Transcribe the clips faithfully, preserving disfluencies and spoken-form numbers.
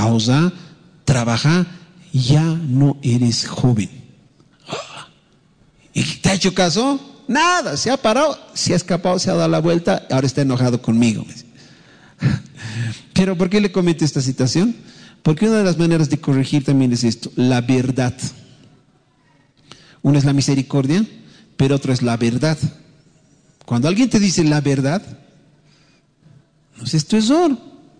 pausa, trabaja, ya no eres joven. ¿Y te ha hecho caso? Nada, se ha parado, se ha escapado, se ha dado la vuelta, ahora está enojado conmigo. Pero ¿por qué le comento esta situación? Porque una de las maneras de corregir también es esto, la verdad. Una es la misericordia, pero otra es la verdad. Cuando alguien te dice la verdad, no es tu error.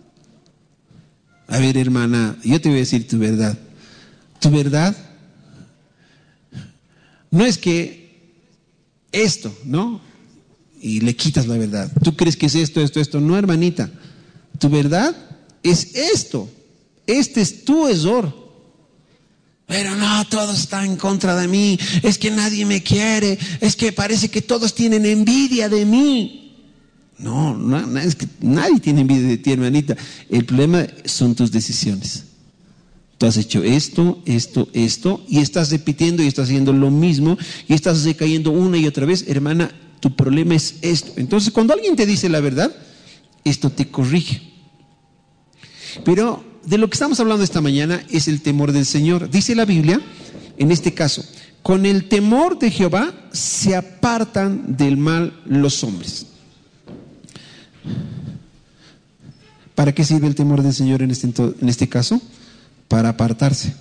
A ver, hermana, yo te voy a decir tu verdad. Tu verdad no es que esto, ¿no? Y le quitas la verdad. Tú crees que es esto, esto, esto. No, hermanita. Tu verdad es esto. Este es tu error. Pero no, todo está en contra de mí. Es que nadie me quiere. Es que parece que todos tienen envidia de mí. No, no, es que nadie tiene envidia de ti, hermanita. El problema son tus decisiones. Tú has hecho esto, esto, esto, y estás repitiendo y estás haciendo lo mismo, y estás recayendo una y otra vez. Hermana, tu problema es esto. Entonces, cuando alguien te dice la verdad, esto te corrige. Pero de lo que estamos hablando esta mañana es el temor del Señor. Dice la Biblia, en este caso, con el temor de Jehová se apartan del mal los hombres. ¿Para qué sirve el temor del Señor en este, en este caso? Para apartarse.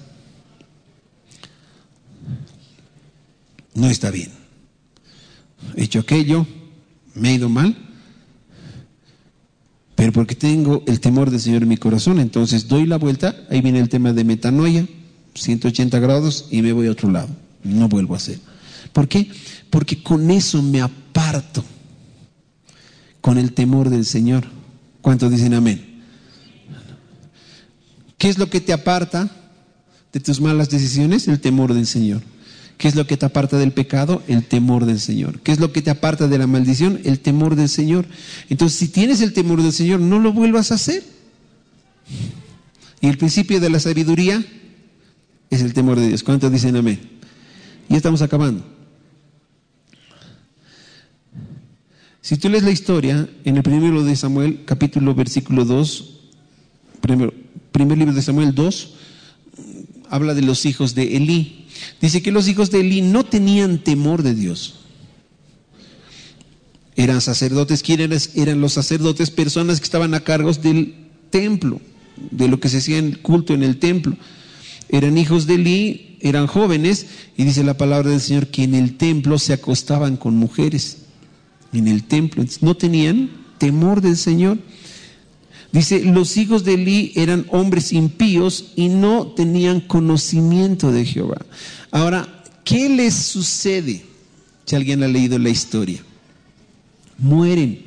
No está bien. He hecho aquello, me he ido mal, pero porque tengo el temor del Señor en mi corazón, entonces doy la vuelta. Ahí viene el tema de metanoia, ciento ochenta grados, y me voy a otro lado. No vuelvo a hacer. ¿Por qué? Porque con eso me aparto, con el temor del Señor. ¿Cuántos dicen amén? ¿Qué es lo que te aparta de tus malas decisiones? El temor del Señor. ¿Qué es lo que te aparta del pecado? El temor del Señor. ¿Qué es lo que te aparta de la maldición? El temor del Señor. Entonces, si tienes el temor del Señor, no lo vuelvas a hacer. Y el principio de la sabiduría es el temor de Dios. ¿Cuántos dicen amén? Ya estamos acabando. Si tú lees la historia en el primer libro de Samuel, capítulo, versículo dos, primero, primer libro de Samuel dos, habla de los hijos de Elí. Dice que los hijos de Elí no tenían temor de Dios. Eran sacerdotes. ¿Quiénes eran los sacerdotes? Personas que estaban a cargo del templo, de lo que se hacía en culto en el templo. Eran hijos de Elí, eran jóvenes, y dice la palabra del Señor que en el templo se acostaban con mujeres. En el templo. Entonces, no tenían temor del Señor. Dice, los hijos de Elí eran hombres impíos y no tenían conocimiento de Jehová. Ahora, ¿qué les sucede? Si alguien ha leído la historia, mueren.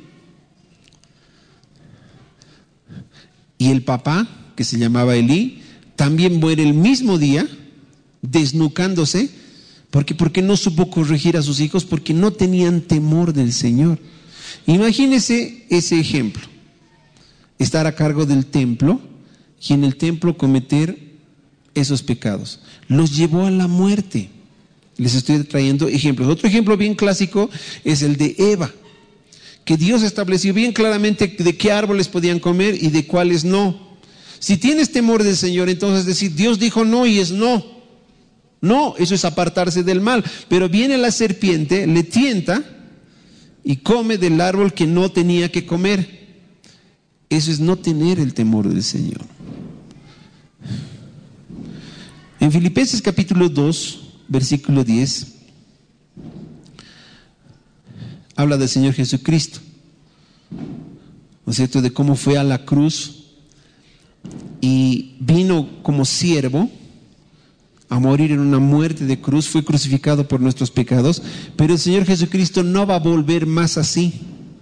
Y el papá, que se llamaba Elí, también muere el mismo día, desnucándose. ¿Por qué? Porque no supo corregir a sus hijos, porque no tenían temor del Señor. Imagínese ese ejemplo. Estar a cargo del templo y en el templo cometer esos pecados. Los llevó a la muerte. Les estoy trayendo ejemplos. Otro ejemplo bien clásico es el de Eva, que Dios estableció bien claramente de qué árboles podían comer y de cuáles no. Si tienes temor del Señor, entonces decir, Dios dijo no y es no. No, eso es apartarse del mal. Pero viene la serpiente, le tienta y come del árbol que no tenía que comer. Eso es no tener el temor del Señor. En Filipenses capítulo dos, versículo diez, habla del Señor Jesucristo, ¿no es cierto?, de cómo fue a la cruz y vino como siervo a morir en una muerte de cruz, fue crucificado por nuestros pecados, pero el Señor Jesucristo no va a volver más así.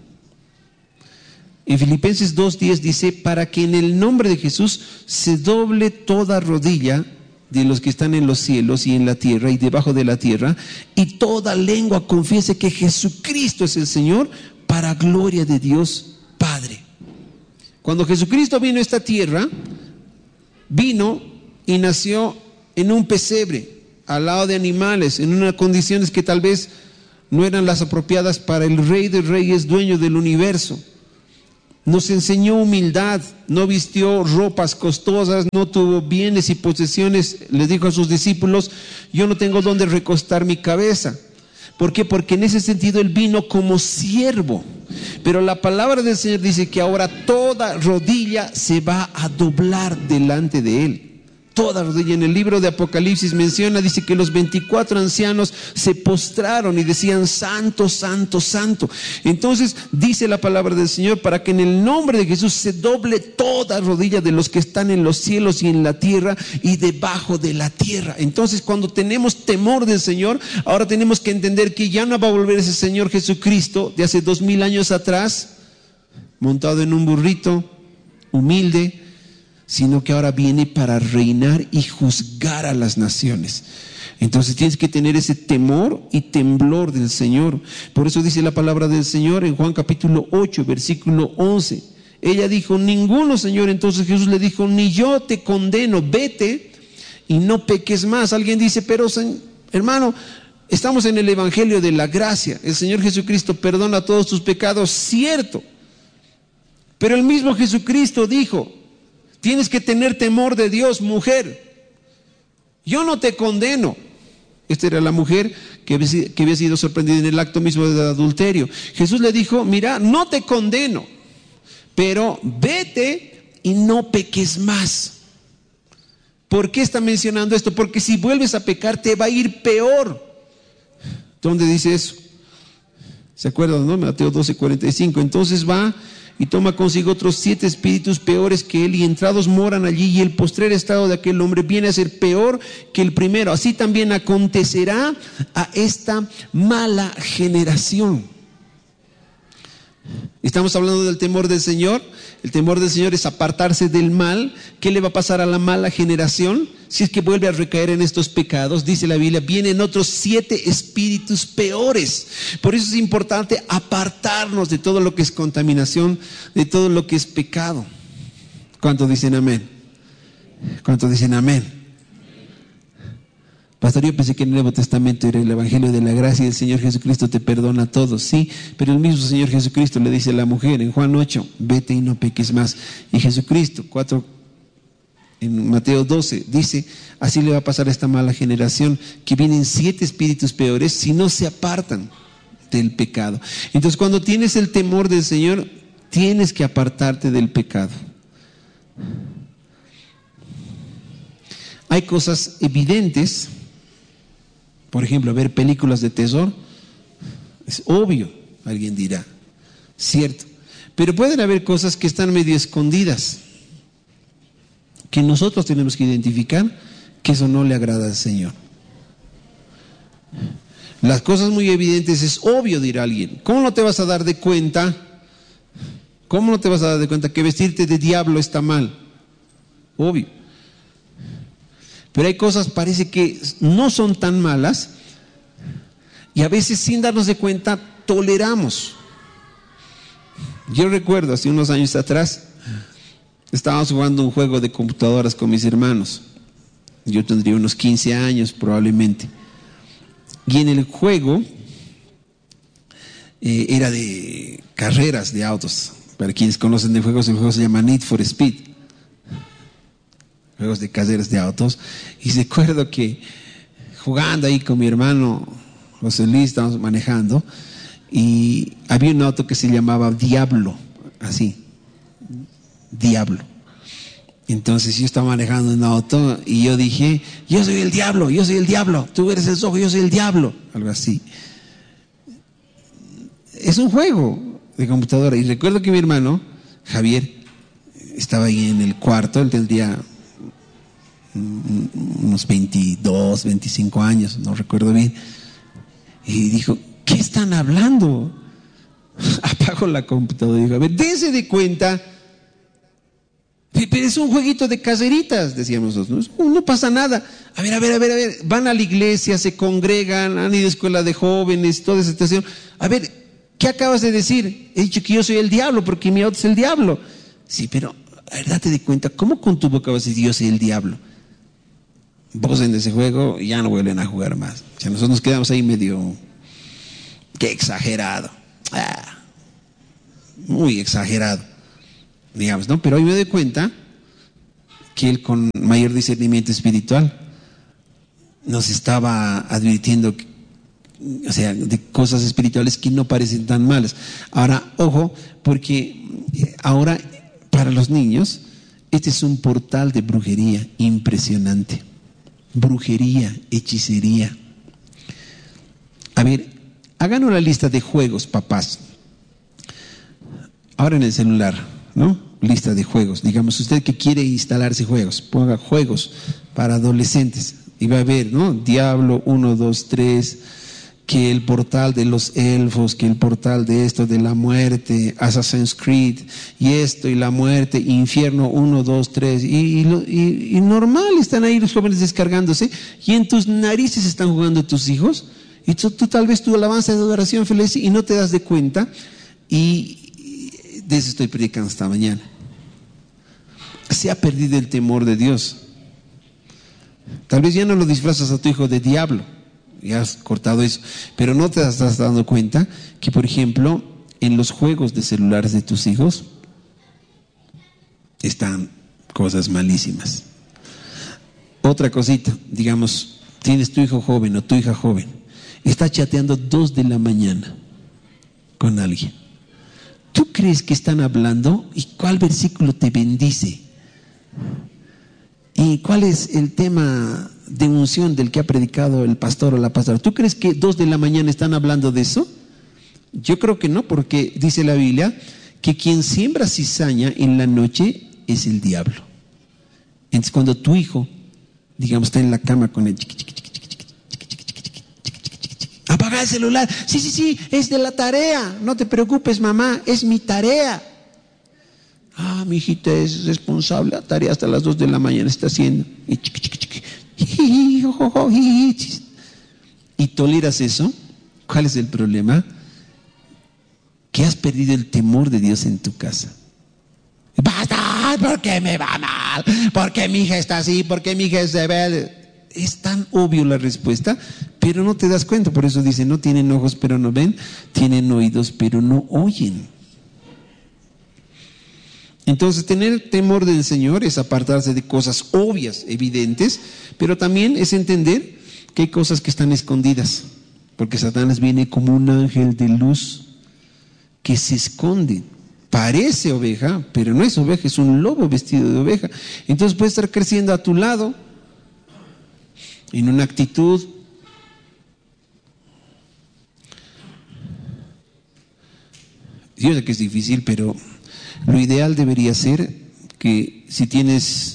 En Filipenses dos diez dice, para que en el nombre de Jesús se doble toda rodilla de los que están en los cielos y en la tierra y debajo de la tierra, y toda lengua confiese que Jesucristo es el Señor, para gloria de Dios Padre. Cuando Jesucristo vino a esta tierra, vino y nació en un pesebre, al lado de animales, en unas condiciones que tal vez no eran las apropiadas para el Rey de Reyes, dueño del universo. Nos enseñó humildad, no vistió ropas costosas, no tuvo bienes y posesiones. Les dijo a sus discípulos: yo no tengo dónde recostar mi cabeza. ¿Por qué? Porque en ese sentido Él vino como siervo. Pero la palabra del Señor dice que ahora toda rodilla se va a doblar delante de Él. Toda rodilla. En el libro de Apocalipsis menciona, dice que los veinticuatro ancianos se postraron y decían: santo, santo, santo. Entonces dice la palabra del Señor, para que en el nombre de Jesús se doble toda rodilla de los que están en los cielos y en la tierra y debajo de la tierra. Entonces, cuando tenemos temor del Señor, ahora tenemos que entender que ya no va a volver ese Señor Jesucristo de hace dos mil años atrás, montado en un burrito, humilde, sino que ahora viene para reinar y juzgar a las naciones. Entonces tienes que tener ese temor y temblor del Señor. Por eso dice la palabra del Señor en Juan capítulo ocho, versículo once. Ella dijo: ninguno, Señor. Entonces Jesús le dijo: ni yo te condeno, vete y no peques más. Alguien dice: pero hermano, estamos en el evangelio de la gracia. El Señor Jesucristo perdona todos tus pecados, cierto. Pero el mismo Jesucristo dijo: tienes que tener temor de Dios, mujer. Yo no te condeno. Esta era la mujer que había sido sorprendida en el acto mismo de adulterio. Jesús le dijo: mira, no te condeno, pero vete y no peques más. ¿Por qué está mencionando esto? Porque si vuelves a pecar te va a ir peor. ¿Dónde dice eso? ¿Se acuerdan, no? Mateo doce, cuarenta y cinco. Entonces va y toma consigo otros siete espíritus peores que él, y entrados moran allí, y el postrer estado de aquel hombre viene a ser peor que el primero. Así también acontecerá a esta mala generación. Estamos hablando del temor del Señor. El temor del Señor es apartarse del mal. ¿Qué le va a pasar a la mala generación? Si es que vuelve a recaer en estos pecados, dice la Biblia, vienen otros siete espíritus peores. Por eso es importante apartarnos de todo lo que es contaminación, de todo lo que es pecado. ¿Cuántos dicen amén? ¿Cuántos dicen amén? Pastor, yo pensé que en el Nuevo Testamento era el Evangelio de la gracia y el Señor Jesucristo te perdona a todos. Sí, pero el mismo Señor Jesucristo le dice a la mujer en Juan ocho: vete y no peques más. Y Jesucristo, cuatro, en Mateo doce, dice: así le va a pasar a esta mala generación, que vienen siete espíritus peores si no se apartan del pecado. Entonces, cuando tienes el temor del Señor, tienes que apartarte del pecado. Hay cosas evidentes. Por ejemplo, ver películas de terror es obvio, alguien dirá, cierto. Pero pueden haber cosas que están medio escondidas, que nosotros tenemos que identificar que eso no le agrada al Señor. Las cosas muy evidentes es obvio, dirá alguien. ¿Cómo no te vas a dar de cuenta? ¿Cómo no te vas a dar de cuenta que vestirte de diablo está mal? Obvio. Pero hay cosas, parece que no son tan malas, y a veces sin darnos de cuenta toleramos. Yo recuerdo hace unos años atrás, estábamos jugando un juego de computadoras con mis hermanos. Yo tendría unos quince años probablemente. Y en el juego eh, era de carreras de autos. Para quienes conocen de juegos, el juego se llama Need for Speed. Juegos de carreras de autos. Y recuerdo que jugando ahí con mi hermano José Luis, estábamos manejando, y había un auto que se llamaba Diablo, así, Diablo. Entonces yo estaba manejando un auto y yo dije: yo soy el diablo, yo soy el diablo, tú eres el sojo, yo soy el diablo, algo así. Es un juego de computadora. Y recuerdo que mi hermano Javier estaba ahí en el cuarto, él tendría unos veintidós, veinticinco años, no recuerdo bien, y dijo: ¿qué están hablando? Apagó la computadora y dijo: a ver, dense de cuenta, pero es un jueguito de caseritas, decíamos nosotros, no, no pasa nada. A ver, a ver, a ver, a ver, van a la iglesia, se congregan, han ido a escuela de jóvenes, toda esa situación. A ver, ¿qué acabas de decir? He dicho que yo soy el diablo porque mi auto es el diablo. Sí, pero a ver, date de cuenta, ¿cómo con tu boca vas a decir yo soy el diablo? Vos en ese juego ya no vuelven a jugar más. O sea, nosotros nos quedamos ahí medio, qué exagerado, ah, muy exagerado. digamos, ¿no? Pero hoy me doy cuenta que él, con mayor discernimiento espiritual, nos estaba advirtiendo, o sea, de cosas espirituales que no parecen tan malas. Ahora, ojo, porque ahora para los niños este es un portal de brujería impresionante. Brujería, hechicería. A ver, hagan una lista de juegos, papás. Ahora en el celular, ¿no? Lista de juegos. Digamos, usted que quiere instalarse juegos, ponga juegos para adolescentes. Y va a ver, ¿no? Diablo uno, dos, tres, que el portal de los elfos, que el portal de esto, de la muerte, Assassin's Creed, y esto, y la muerte, infierno uno, dos, tres, y, y, y, y normal, están ahí los jóvenes descargándose, y en tus narices están jugando tus hijos, y tú, tú tal vez tu alabanza de adoración feliz y no te das de cuenta, y, y de eso estoy predicando esta mañana. Se ha perdido el temor de Dios. Tal vez ya no lo disfrazas a tu hijo de diablo, ya has cortado eso, pero no te estás dando cuenta que, por ejemplo, en los juegos de celulares de tus hijos están cosas malísimas. Otra cosita, digamos, tienes tu hijo joven o tu hija joven, está chateando dos de la mañana con alguien. ¿Tú crees que están hablando? ¿Y cuál versículo te bendice? ¿Y cuál es el tema de unción del que ha predicado el pastor o la pastora? ¿Tú crees que dos de la mañana están hablando de eso? Yo creo que no, porque dice la Biblia que quien siembra cizaña en la noche es el diablo. Entonces, cuando tu hijo, digamos, está en la cama con el chiqui, chiqui, chiqui, chiqui, chiqui, chiqui, chiqui, chiqui, chiqui, apaga el celular. Sí, sí, sí, es de la tarea. No te preocupes, mamá, es mi tarea. Ah, mi hijita es responsable, la tarea hasta las dos de la mañana está haciendo. Y, chiqui, chiqui, chiqui. Y toleras eso. ¿Cuál es el problema? Que has perdido el temor de Dios en tu casa. Basta, ¿por qué me va mal? ¿Por qué mi hija está así? ¿Por qué mi hija es rebelde? Es tan obvio la respuesta, pero no te das cuenta. Por eso dice, no tienen ojos pero no ven, tienen oídos pero no oyen. Entonces, tener temor del Señor es apartarse de cosas obvias, evidentes, pero también es entender que hay cosas que están escondidas, porque Satanás viene como un ángel de luz que se esconde. Parece oveja, pero no es oveja, es un lobo vestido de oveja. Entonces puede estar creciendo a tu lado en una actitud yo sé que es difícil, pero lo ideal debería ser que si tienes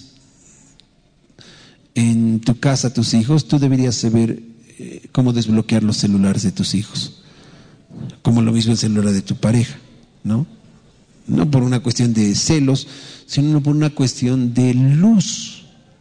en tu casa a tus hijos, tú deberías saber eh, cómo desbloquear los celulares de tus hijos, como lo mismo el celular de tu pareja, ¿no? No por una cuestión de celos, sino por una cuestión de luz.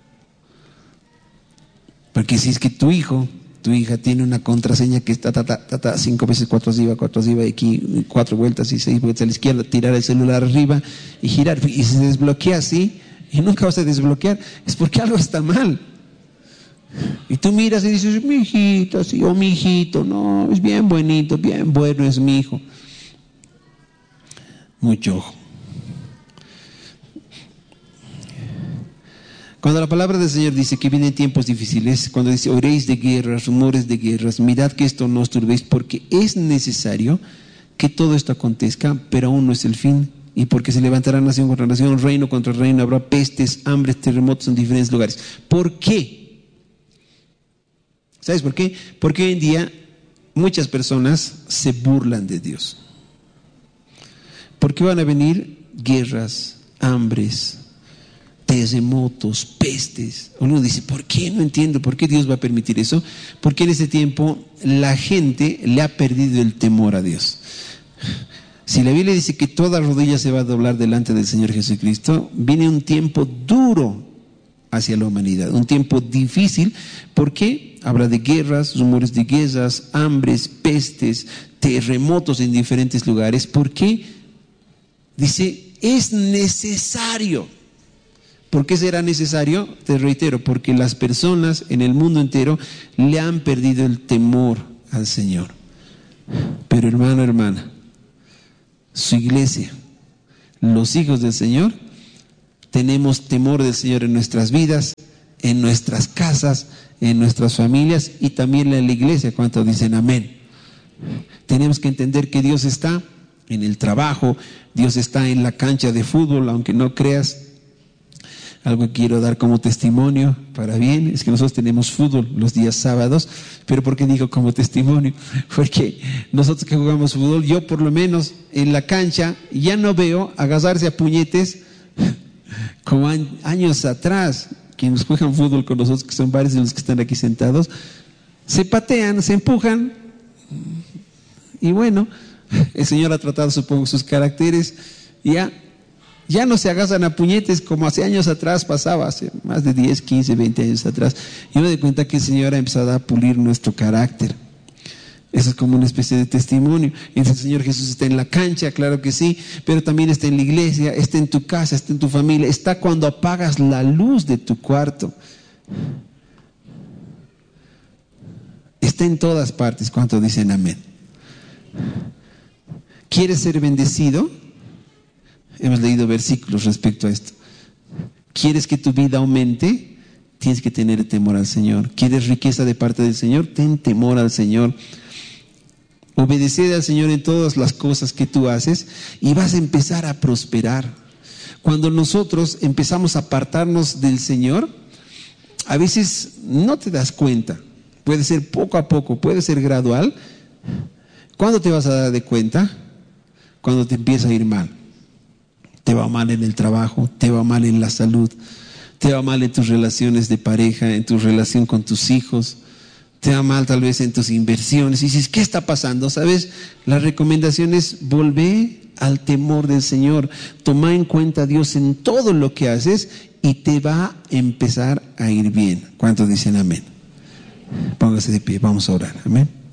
Porque si es que tu hijo, tu hija tiene una contraseña que está ta, ta, ta, ta, cinco veces cuatro arriba, cuatro arriba, y aquí cuatro vueltas y seis vueltas a la izquierda, tirar el celular arriba y girar, y se desbloquea así, y nunca vas a desbloquear, es porque algo está mal. Y tú miras y dices, mi hijito, sí, o mi hijito, no, es bien bonito, bien bueno, es mi hijo. Mucho ojo. Cuando la palabra del Señor dice que vienen tiempos difíciles, cuando dice oiréis de guerras, rumores de guerras, mirad que esto no os turbéis, porque es necesario que todo esto acontezca, pero aún no es el fin. Y porque se levantará nación contra nación, reino contra reino, habrá pestes, hambres, terremotos en diferentes lugares. ¿Por qué? ¿Sabes por qué? Porque hoy en día muchas personas se burlan de Dios. Porque van a venir guerras, hambres, terremotos, pestes. Uno dice, ¿por qué? No entiendo, ¿por qué Dios va a permitir eso? Porque en ese tiempo la gente le ha perdido el temor a Dios. Si la Biblia dice que toda rodilla se va a doblar delante del Señor Jesucristo, viene un tiempo duro hacia la humanidad, un tiempo difícil, porque habla de guerras, rumores de guerras, hambres, pestes, terremotos en diferentes lugares. ¿Por qué? Dice, es necesario. ¿Por qué será necesario? Te reitero, porque las personas en el mundo entero le han perdido el temor al Señor. Pero hermano, hermana, su iglesia los hijos del Señor, tenemos temor del Señor en nuestras vidas, en nuestras casas, en nuestras familias y también en la iglesia. ¿Cuántos dicen amén? Tenemos que entender que Dios está en el trabajo, Dios está en la cancha de fútbol, aunque no creas. Algo que quiero dar como testimonio para bien es que nosotros tenemos fútbol los días sábados. Pero ¿por qué digo como testimonio? Porque nosotros que jugamos fútbol, yo por lo menos en la cancha ya no veo agarrarse a puñetes como años atrás. Quienes juegan fútbol con nosotros, que son varios de los que están aquí sentados, se patean, se empujan y bueno, el Señor ha tratado, supongo, sus caracteres. Ya, ya no se agarran a puñetes como hace años atrás pasaba, hace más de diez, quince, veinte años atrás. Yo me doy cuenta que el Señor ha empezado a pulir nuestro carácter. Eso es como una especie de testimonio. Entonces el Señor Jesús está en la cancha, claro que sí, pero también está en la iglesia, está en tu casa, está en tu familia, está cuando apagas la luz de tu cuarto. Está en todas partes. ¿Cuántos dicen amén? ¿Quieres ser bendecido? Hemos leído versículos respecto a esto. ¿Quieres que tu vida aumente? Tienes que tener temor al Señor. ¿Quieres riqueza de parte del Señor? Ten temor al Señor. Obedeced al Señor en todas las cosas que tú haces y vas a empezar a prosperar. Cuando nosotros empezamos a apartarnos del Señor, a veces no te das cuenta. Puede ser poco a poco, puede ser gradual. ¿Cuándo te vas a dar de cuenta? Cuando te empieza a ir mal. Te va mal en el trabajo, te va mal en la salud, te va mal en tus relaciones de pareja, en tu relación con tus hijos, te va mal tal vez en tus inversiones. Y dices, ¿qué está pasando? ¿Sabes? La recomendación es volver al temor del Señor. Toma en cuenta a Dios en todo lo que haces y te va a empezar a ir bien. ¿Cuántos dicen amén? Póngase de pie, vamos a orar. Amén.